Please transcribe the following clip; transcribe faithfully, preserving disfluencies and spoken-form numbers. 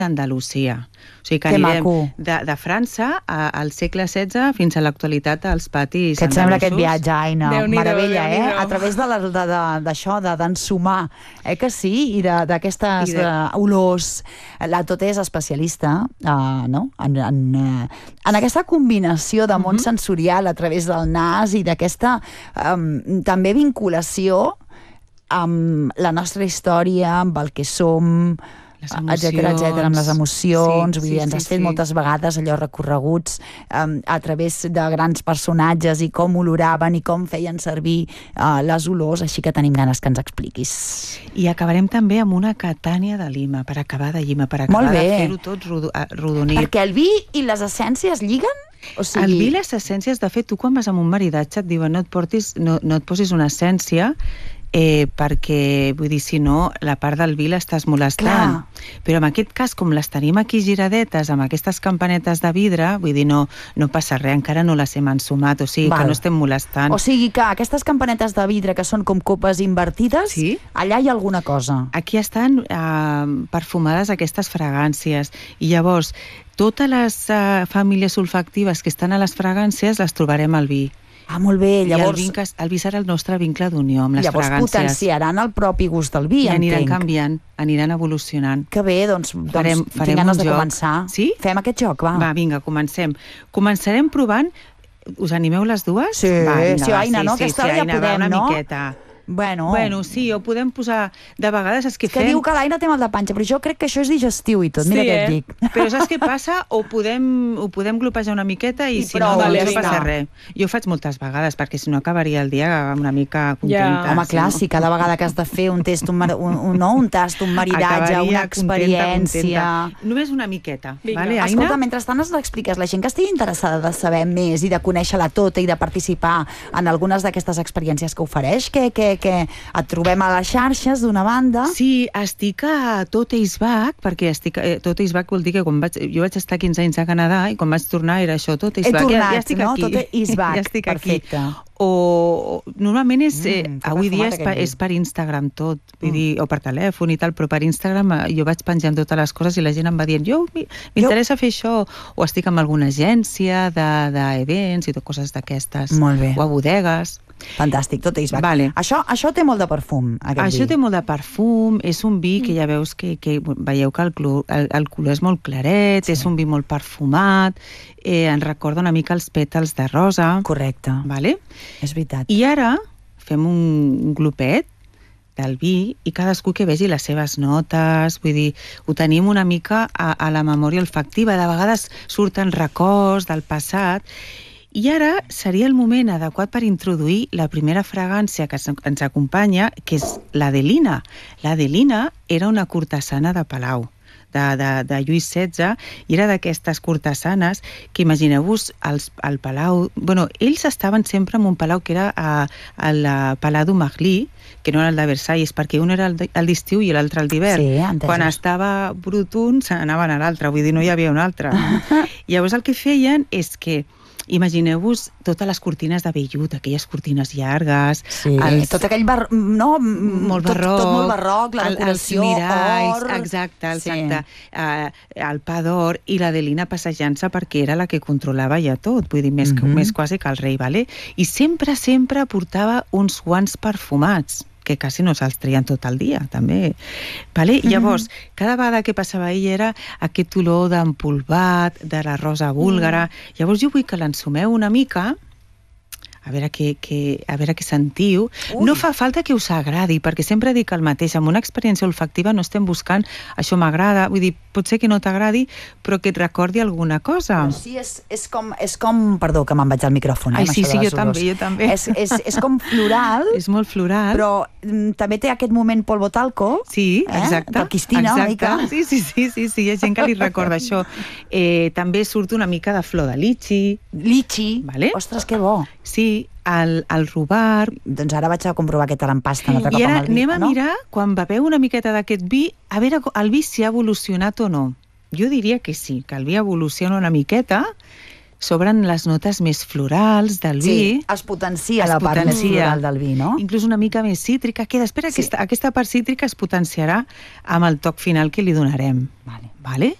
d'Andalusia. O sigui que anirem de, de França a, al segle setze fins a l'actualitat als patis andalusos. Què et sembla aquest viatge, Aina? Meravella, eh? Déu-n'hi-do. A través de la- de- de- d'això, de, d'ensumar, eh que sí? I de- d'aquestes de... uh, olors. La Tota és especialista, uh, no? En, en, uh, en aquesta combinació de món uh-huh. sensorial a través del nas i d'aquesta um, també vinculació amb la nostra història, amb el que som, etcètera, etcètera, amb les emocions. Sí, vull dir, sí, ens sí, has fet sí. moltes vegades allò recorreguts um, a través de grans personatges i com oloraven i com feien servir uh, les olors, així que tenim ganes que ens expliquis. I acabarem també amb una catània de lima, per acabar de llima, per acabar Molt bé. de fer-ho tot rodo- rodonit. Perquè el vi i les essències lliguen? O sigui... El vi i les essències, de fet, tu quan vas amb un maridatge et diuen no et, portis, no, no et posis una essència eh, perquè, vull dir, si no, la part del vi l'estàs molestant. Clar. Però en aquest cas, com les tenim aquí giradetes, amb aquestes campanetes de vidre, vull dir, no, no passa res, encara no les hem ensumat, o sigui, Val. que no estem molestant. O sigui que aquestes campanetes de vidre que són com copes invertides, sí? allà hi ha alguna cosa. Aquí estan eh, perfumades aquestes fragàncies, i llavors totes les uh, famílies olfactives que estan a les fragàncies les trobarem al vi. Ah, molt bé. Llavors, I el, vincle, el vi serà el nostre vincle d'unió amb les llavors fragàncies. Llavors potenciaran el propi gust del vi, I aniran entenc. canviant, aniran evolucionant. Que bé, doncs, farem, doncs farem tinc ganes de joc. començar. Sí? Fem aquest joc, va. Va, vinga, comencem. Començarem provant. Us animeu les dues? Sí, va, vinga, sí, va, Aina, sí, no? Sí, Aquesta sí, hora ja Aina, podem, va, una no? miqueta. Bueno. Bueno, sí, ho podem posar... De vegades és que, és que fem... diu que l'Aina té mal de panxa, però jo crec que això és digestiu i tot. Mira sí, què eh? et dic. Però saps què passa? O podem, ho podem glopejar una miqueta i, I si prou, no, vale, no vinga. passa res. Jo ho faig moltes vegades, perquè si no acabaria el dia una mica contenta. Ja. Home, clar, no? si cada vegada que has de fer un test, un, mar... un, un, no, un tast, un maridatge, Acabaria una experiència... Contenta, contenta. Només una miqueta. Vinga. Vale, Aina? Escolta, mentrestant ens l'expliques. La gent que estigui interessada de saber més i de conèixer la Tota i de participar en algunes d'aquestes experiències que ofereix, que, que, que et trobem a les xarxes d'una banda. Sí, estic a Tota is Back, perquè estic, eh, Tota is Back vol dir que quan vaig, jo vaig estar quinze anys a Canadà i quan vaig tornar era això, Tota is He Back. tornat, ja, ja estic no? aquí. Tota is Back, ja estic perfecte. Aquí. O normalment és, eh, Mm, avui dia és per, és per Instagram tot, vull Mm. dir, o per telèfon i tal, però per Instagram eh, jo vaig penjant totes les coses i la gent em va dient, jo mi- m'interessa fer això, o estic amb alguna agència d'events de, i tot coses d'aquestes. Molt bé. O a bodegues. Fantàstic, Tota is Back. Vale. Això, això té molt de perfum, aquest Això vi. té molt de perfum, és un vi que ja veus que, que veieu que el, clor, el, el color és molt claret, sí. És un vi molt perfumat, eh, ens recorda una mica els pètals de rosa. Correcte. Vale? És veritat. I ara fem un, un glopet del vi i cadascú que vegi les seves notes, vull dir, ho tenim una mica a, a la memòria olfactiva, de vegades surten records del passat. I ara seria el moment adequat per introduir la primera fragància que ens acompanya, que és l'Adelina. L'Adelina era una cortesana de Palau, de, de, de Lluís setze, i era d'aquestes cortesanes que imagineu-vos el, el Palau... Bueno, ells estaven sempre en un palau que era a, a la Palau du Marly, que no era el de Versalles, perquè un era el d'estiu i l'altre el d'hivern. Sí, entesos. Quan estava brut un, se n'anaven a l'altre, vull dir, no hi havia un altre. Llavors el que feien és que imagineu-vos totes les cortines de vellut, aquelles cortines llargues. Sí, els... tot aquell bar... no? Molt barroc. Tot, tot molt barroc, la decoració, els miralls, or... exacte, exacte. Sí. Uh, el pa d'or i l'Adelina passejant-se perquè era la que controlava ja tot, vull dir, més, mm-hmm. més quasi que el rei, vale? I sempre, sempre portava uns guants perfumats, que quasi no se'ls treien tot el dia, també. Vale? Mm-hmm. Llavors, cada vegada que passava ell era aquest olor d'empolvat, de la rosa búlgara. Mm. Llavors jo vull que l'ensumeu una mica, a veure què, què, a veure què sentiu. Ui. No fa falta que us agradi, perquè sempre dic el mateix, amb una experiència olfactiva no estem buscant això m'agrada, vull dir, pot ser que no t'agradi, però que et recordi alguna cosa. Però sí, és, és, com, és com... Perdó, que me'n vaig al micròfon. Ai, eh, sí, sí, jo olors. també, jo també. És, és, és com floral. És molt floral. Però mm, també té aquest moment polvo talco. Sí, exacte. Eh? Cristina, una mica. Sí, sí, sí, sí, sí, hi ha gent que li recorda això. Eh, també surt una mica de flor de litxi. Litxi? Vale? Ostres, que bo. Sí, el, el rhubarb. Doncs ara vaig a comprovar aquesta l'empasta un altre cop I ara amb el vi, anem a no? mirar, quan beveu una miqueta d'aquest vi, a veure el vi si ha evolucionat o no. Jo diria que sí, que el vi evoluciona una miqueta. s'obren les notes més florals del vi. Sí, es potencia es la part potencia. més floral del vi, no? Inclús una mica més cítrica, que després sí. aquesta, aquesta part cítrica es potenciarà amb el toc final que li donarem. Vale. Vale?